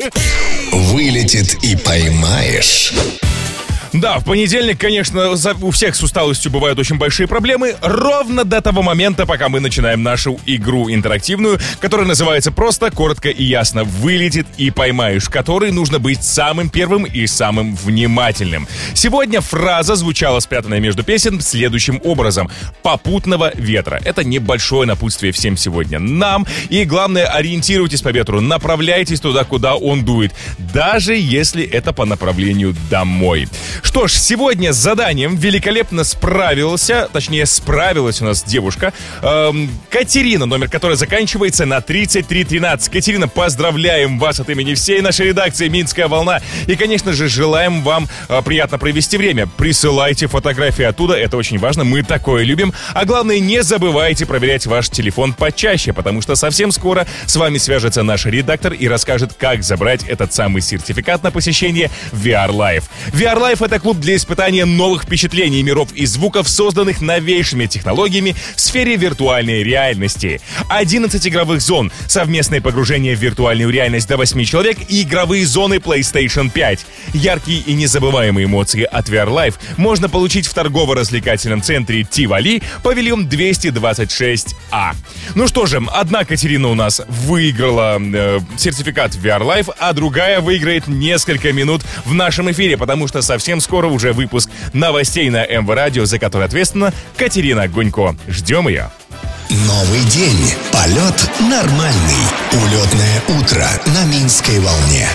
Вылетит и поймаешь. Да, в понедельник, конечно, у всех с усталостью бывают очень большие проблемы, ровно до того момента, пока мы начинаем нашу игру интерактивную, которая называется просто, коротко и ясно «Вылетит и поймаешь», в которой нужно быть самым первым и самым внимательным. Сегодня фраза звучала, спрятанная между песен, следующим образом: «Попутного ветра». Это небольшое напутствие всем сегодня нам, и главное, ориентируйтесь по ветру, направляйтесь туда, куда он дует, даже если это по направлению домой. Что ж, сегодня с заданием великолепно справилась у нас девушка Катерина, номер которой заканчивается на 3313. Катерина, поздравляем вас от имени всей нашей редакции «Минская волна». И, конечно же, желаем вам приятно провести время. Присылайте фотографии оттуда, это очень важно, мы такое любим. А главное, не забывайте проверять ваш телефон почаще, потому что совсем скоро с вами свяжется наш редактор и расскажет, как забрать этот самый сертификат на посещение VR Live. VR Live — это клуб для испытания новых впечатлений, миров и звуков, созданных новейшими технологиями в сфере виртуальной реальности. 11 игровых зон, совместное погружение в виртуальную реальность до 8 человек и игровые зоны PlayStation 5. Яркие и незабываемые эмоции от VR Live можно получить в торгово-развлекательном центре Тивали, павильон 226А. Ну что же, одна Катерина у нас выиграла сертификат VR Live, а другая выиграет несколько минут в нашем эфире, потому что совсем скоро уже выпуск новостей на МВ Радио, за который ответственна Катерина Гунько. Ждем ее. Новый день. Полет нормальный. Улетное утро на Минской волне.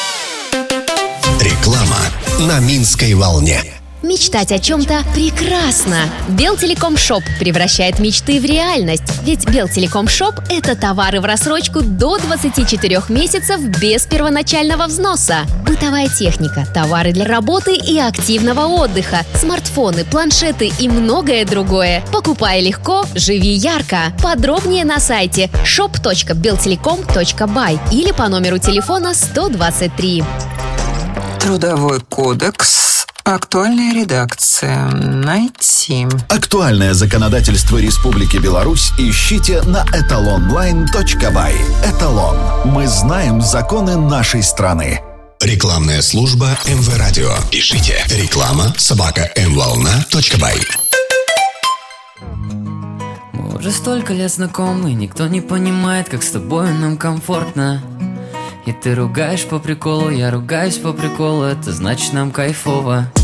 Реклама на Минской волне. Мечтать о чем-то прекрасно. Белтелеком Шоп превращает мечты в реальность. Ведь Белтелеком Шоп – это товары в рассрочку до 24 месяцев без первоначального взноса. Бытовая техника, товары для работы и активного отдыха, смартфоны, планшеты и многое другое. Покупай легко, живи ярко. Подробнее на сайте shop.beltelecom.by или по номеру телефона 123. Трудовой кодекс. Актуальная редакция. Найти. Актуальное законодательство Республики Беларусь ищите на etalonline.by. Эталон. Мы знаем законы нашей страны. Рекламная служба МВ Радио. Пишите реклама@mvolna.by. Мы уже столько лет знакомы, никто не понимает, как с тобой нам комфортно. И ты ругаешь по приколу, я ругаюсь по приколу, это значит нам кайфово.